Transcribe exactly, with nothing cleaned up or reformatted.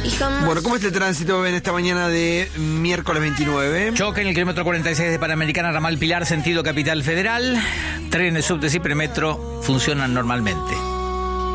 Bueno, ¿cómo está el tránsito en esta mañana de miércoles veintinueve? Choque en el kilómetro cuarenta y seis de Panamericana, ramal Pilar, sentido Capital Federal. Trenes, subtes y premetro funcionan normalmente.